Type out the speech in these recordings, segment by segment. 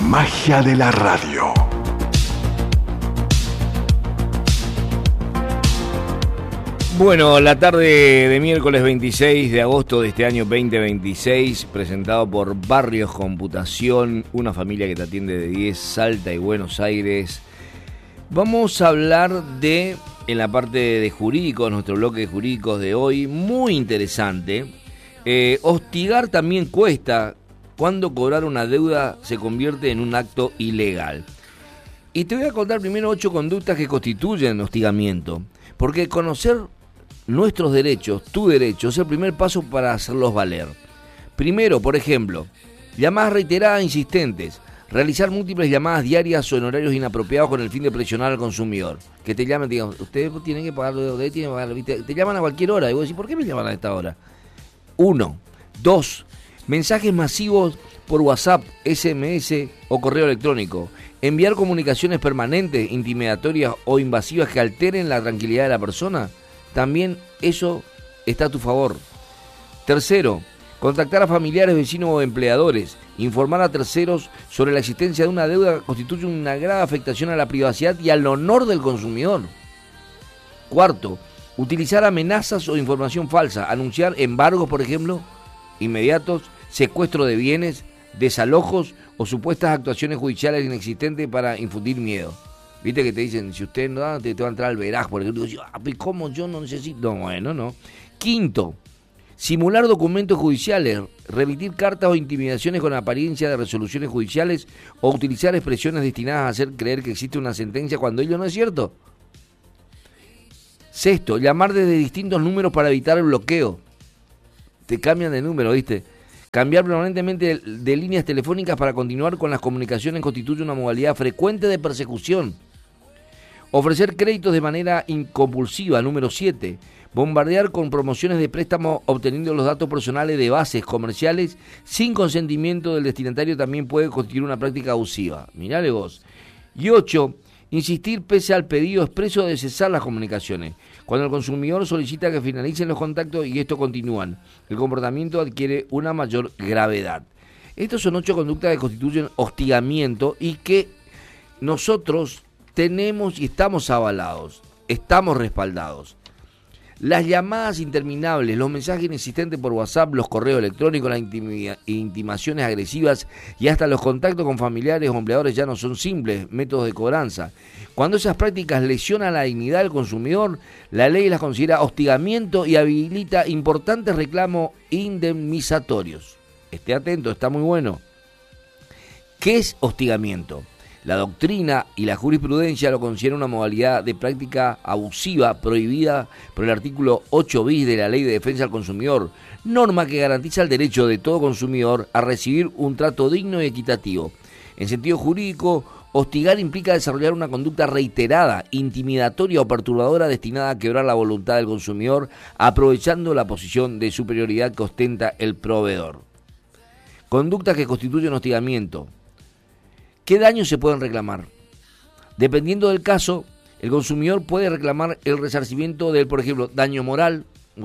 magia de la radio. Bueno, la tarde de miércoles 26 de agosto de este año 2026, presentado por Barrios Computación, una familia que te atiende de 10, Salta y Buenos Aires. Vamos a hablar de, en la parte de jurídicos, nuestro bloque de jurídicos de hoy, muy interesante. Hostigar también cuesta, cuando cobrar una deuda se convierte en un acto ilegal. Y te voy a contar primero 8 conductas que constituyen hostigamiento, porque conocer nuestros derechos, tu derecho, es el primer paso para hacerlos valer. Primero, por ejemplo, llamadas reiteradas e insistentes. Realizar múltiples llamadas diarias o en horarios inapropiados con el fin de presionar al consumidor. Que te llamen, digan, ustedes tienen que pagarlo, ustedes tienen que pagarlo. ¿Viste? Te llaman a cualquier hora y vos decís, ¿por qué me llaman a esta hora? 1. 2. Mensajes masivos por WhatsApp, SMS o correo electrónico. Enviar comunicaciones permanentes, intimidatorias o invasivas que alteren la tranquilidad de la persona. También eso está a tu favor. Tercero, contactar a familiares, vecinos o empleadores. Informar a terceros sobre la existencia de una deuda constituye una grave afectación a la privacidad y al honor del consumidor. Cuarto, utilizar amenazas o información falsa. Anunciar embargos, por ejemplo, inmediatos, secuestro de bienes, desalojos o supuestas actuaciones judiciales inexistentes para infundir miedo. Viste que te dicen, si usted no da, te va a entrar al veraje, por ejemplo. ¿Cómo yo no necesito? No, bueno, no. Quinto, simular documentos judiciales, remitir cartas o intimidaciones con apariencia de resoluciones judiciales o utilizar expresiones destinadas a hacer creer que existe una sentencia cuando ello no es cierto. Sexto, llamar desde distintos números para evitar el bloqueo. Te cambian de número, ¿viste? Cambiar permanentemente de líneas telefónicas para continuar con las comunicaciones constituye una modalidad frecuente de persecución. Ofrecer créditos de manera incompulsiva. Número 7. Bombardear con promociones de préstamo obteniendo los datos personales de bases comerciales sin consentimiento del destinatario también puede constituir una práctica abusiva. Mirale vos. Y 8. Insistir pese al pedido expreso de cesar las comunicaciones. Cuando el consumidor solicita que finalicen los contactos y estos continúan, el comportamiento adquiere una mayor gravedad. Estos son 8 conductas que constituyen hostigamiento y que nosotros tenemos y estamos avalados, estamos respaldados. Las llamadas interminables, los mensajes inexistentes por WhatsApp, los correos electrónicos, las intimaciones agresivas y hasta los contactos con familiares o empleadores ya no son simples métodos de cobranza. Cuando esas prácticas lesionan la dignidad del consumidor, la ley las considera hostigamiento y habilita importantes reclamos indemnizatorios. Esté atento, está muy bueno. ¿Qué es hostigamiento? La doctrina y la jurisprudencia lo consideran una modalidad de práctica abusiva prohibida por el artículo 8 bis de la Ley de Defensa del Consumidor, norma que garantiza el derecho de todo consumidor a recibir un trato digno y equitativo. En sentido jurídico, hostigar implica desarrollar una conducta reiterada, intimidatoria o perturbadora destinada a quebrar la voluntad del consumidor, aprovechando la posición de superioridad que ostenta el proveedor. Conductas que constituyen hostigamiento. ¿Qué daños se pueden reclamar? Dependiendo del caso, el consumidor puede reclamar el resarcimiento del, por ejemplo, daño moral,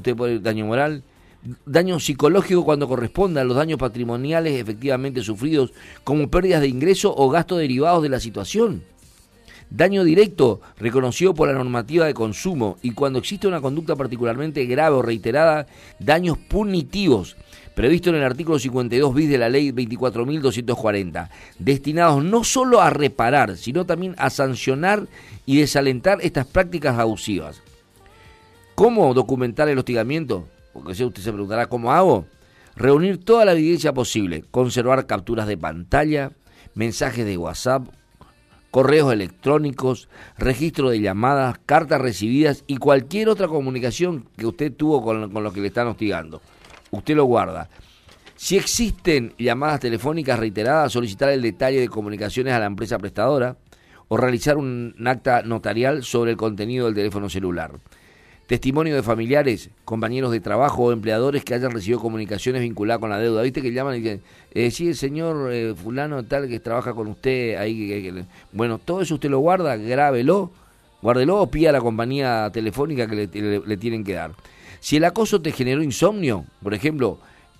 daño psicológico cuando corresponda a los daños patrimoniales efectivamente sufridos, como pérdidas de ingreso o gastos derivados de la situación. Daño directo, reconocido por la normativa de consumo, y cuando existe una conducta particularmente grave o reiterada, daños punitivos, previsto en el artículo 52 bis de la ley 24.240, destinados no solo a reparar, sino también a sancionar y desalentar estas prácticas abusivas. ¿Cómo documentar el hostigamiento? Porque usted se preguntará, ¿cómo hago? Reunir toda la evidencia posible, conservar capturas de pantalla, mensajes de WhatsApp, correos electrónicos, registro de llamadas, cartas recibidas y cualquier otra comunicación que usted tuvo con los que le están hostigando. Usted lo guarda. Si existen llamadas telefónicas reiteradas, solicitar el detalle de comunicaciones a la empresa prestadora o realizar un acta notarial sobre el contenido del teléfono celular. Testimonio de familiares, compañeros de trabajo o empleadores que hayan recibido comunicaciones vinculadas con la deuda. ¿Viste que llaman y dicen, sí, el señor fulano tal que trabaja con usted ahí? Bueno, todo eso usted lo guarda, guárdelo o pida a la compañía telefónica que le tienen que dar. Si el acoso te generó insomnio, por ejemplo,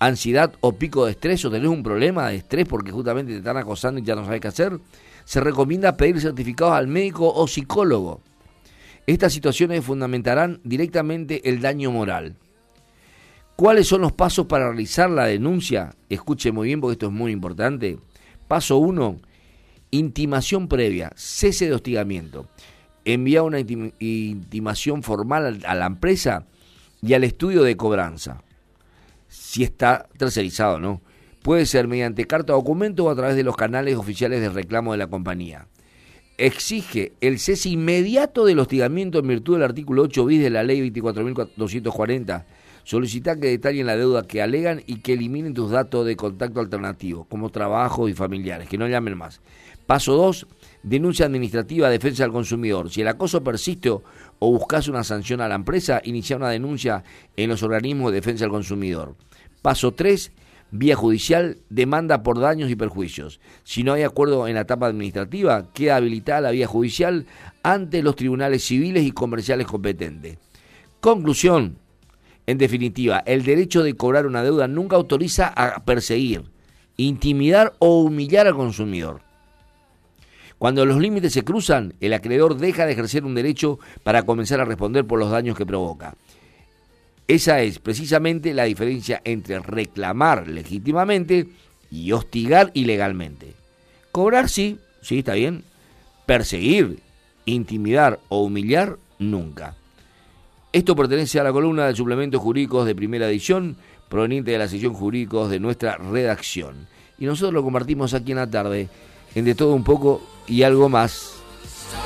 ansiedad o pico de estrés, o tenés un problema de estrés porque justamente te están acosando y ya no sabes qué hacer, se recomienda pedir certificados al médico o psicólogo. Estas situaciones fundamentarán directamente el daño moral. ¿Cuáles son los pasos para realizar la denuncia? Escuche muy bien porque esto es muy importante. Paso 1, intimación previa, cese de hostigamiento. Envía una intimación formal a la empresa y al estudio de cobranza. Si está tercerizado, ¿no? Puede ser mediante carta o documento o a través de los canales oficiales de reclamo de la compañía. Exige el cese inmediato del hostigamiento en virtud del artículo 8 bis de la ley 24.240. Solicita que detallen la deuda que alegan y que eliminen tus datos de contacto alternativo, como trabajo y familiares, que no llamen más. Paso 2, denuncia administrativa, defensa del consumidor. Si el acoso persiste o buscas una sanción a la empresa, inicia una denuncia en los organismos de defensa del consumidor. Paso 3, vía judicial, demanda por daños y perjuicios. Si no hay acuerdo en la etapa administrativa, queda habilitada la vía judicial ante los tribunales civiles y comerciales competentes. Conclusión, en definitiva, el derecho de cobrar una deuda nunca autoriza a perseguir, intimidar o humillar al consumidor. Cuando los límites se cruzan, el acreedor deja de ejercer un derecho para comenzar a responder por los daños que provoca. Esa es precisamente la diferencia entre reclamar legítimamente y hostigar ilegalmente. Cobrar sí, está bien. Perseguir, intimidar o humillar, nunca. Esto pertenece a la columna de suplementos jurídicos de primera edición, proveniente de la sección jurídicos de nuestra redacción. Y nosotros lo compartimos aquí en la tarde, en De Todo Un Poco y Algo Más.